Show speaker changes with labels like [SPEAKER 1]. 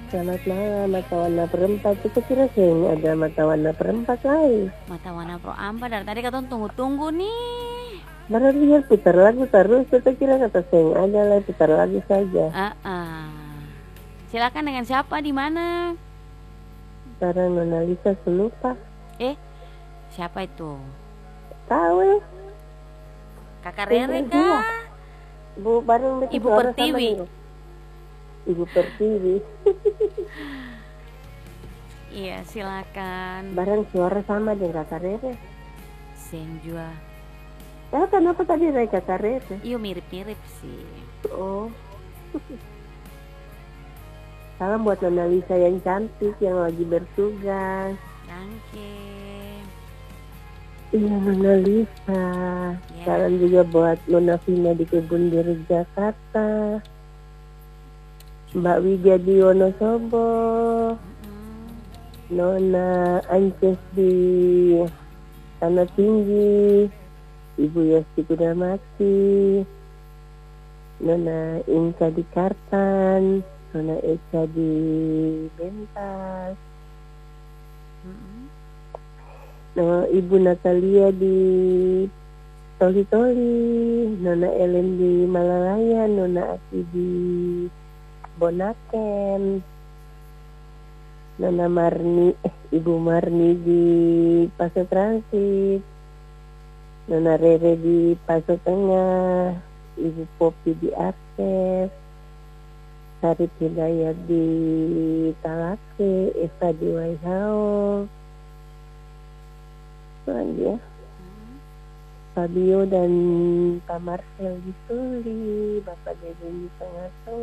[SPEAKER 1] Selamat malam, mata warna perempat. Kita kira sih ada mata warna perempat lain.
[SPEAKER 2] Mata warna pro ampa dari tadi katong tunggu-tunggu nih.
[SPEAKER 1] Baru dia putar lagu terus. Kita kira kata sing ada lah putar lagu saja.
[SPEAKER 2] Silakan, dengan siapa, di mana?
[SPEAKER 1] Sekarang Nona Lisa lupa.
[SPEAKER 2] Siapa itu?
[SPEAKER 1] Tahu?
[SPEAKER 2] Kakak Rere kah?
[SPEAKER 1] Bu bareng
[SPEAKER 2] Ibu Pertiwi.
[SPEAKER 1] Ibu Pertiwi.
[SPEAKER 2] Iya, silakan.
[SPEAKER 1] Bareng suara sama dengan Kakak Rere.
[SPEAKER 2] Seng jua.
[SPEAKER 1] Kenapa tadi dari Kakak Rere?
[SPEAKER 2] Iyo mirip-mirip sih.
[SPEAKER 1] Oh. Salam buat Nona Lisa yang cantik yang lagi bertugas.
[SPEAKER 2] Oke.
[SPEAKER 1] Iya Nona Lisa.
[SPEAKER 2] Yeah.
[SPEAKER 1] Salam juga buat Nona Vina di Kebun Diri Jakarta. Mbak Widya di Wonosobo. Nona Ances di Tanah Tinggi. Ibu Yasti Kudamati. Nona Inka di Kartan. Nona Eka di Bentas. Ibu Natalia di Toli-Toli. Nona Ellen di Malalaya. Nona Aki di Bonaken. Nona Marni, Ibu Marni di Paso Transit. Nona Rere di Paso Tengah. Ibu Popi di Akses. Sarip Hidayat di Talake. Eva di Waihao. Itu aja. Fabio dan Pak Marcel di Tuli. Bapak Deddy di Tengah.